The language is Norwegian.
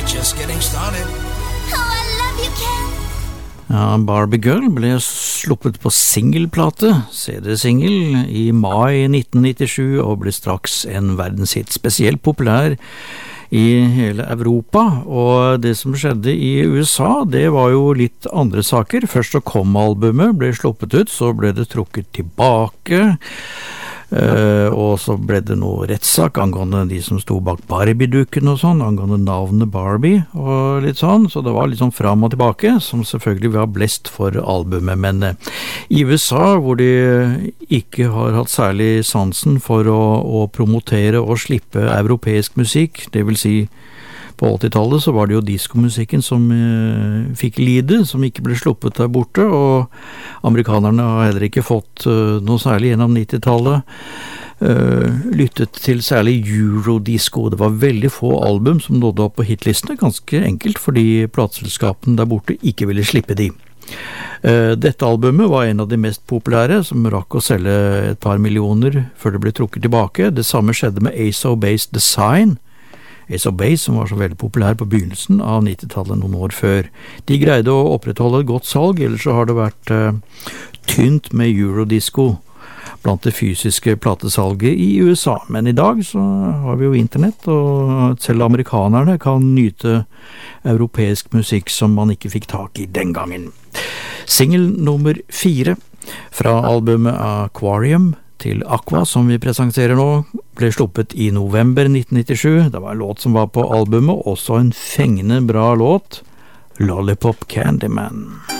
just getting started. Oh, I love you, Ken. Ja, Barbie Girl ble sluppet på singelplate, CD-singel, i mai 1997 og ble straks en verdenshit, spesielt populær i hele Europa. Og det som skjedde i USA, det var jo litt andre saker. Først så kom albumet, ble sluppet ut, så ble det trukket tilbake. Og så ble det noe rettssak angående de som sto bak Barbie-dukken og sånn, angående navnet Barbie og litt sånn, så det var litt sånn fram og tilbake, som selvfølgelig var blest for albumet. Men i USA, hvor de ikke har hatt særlig sansen for å promotere og slippe europeisk musikk, det vil si på 80-tallet så var det jo diskomusikken som fikk lide, som ikke ble sluppet der borte, og amerikanerne har heller ikke fått noe særlig gjennom 90-tallet lyttet til særlig eurodisco. Det var veldig få album som nådde opp på hitlistene, ganske enkelt fordi plateselskapene der borte ikke ville slippe de. Dette albumet var en av de mest populære, som rakk å selge et par millioner før det ble trukket tilbake. Det samme skjedde med Ace of Base Design, Ace of Base, som var så veldig populær på begynnelsen av 90-tallet noen år før. De greide å opprettholde et godt salg, ellers så har det vært tynt med eurodisco blant det fysiske platesalget i USA. Men i dag så har vi jo internett, og selv amerikanerne kan nyte europeisk musikk som man ikke fikk tak i den gangen. Single nummer 4 fra albumet Aquarium til Aqua, som vi presenterer nå, ble sluppet i november 1997. Det var en låt som var på albumet, også en fengende bra låt, Lollipop Candyman.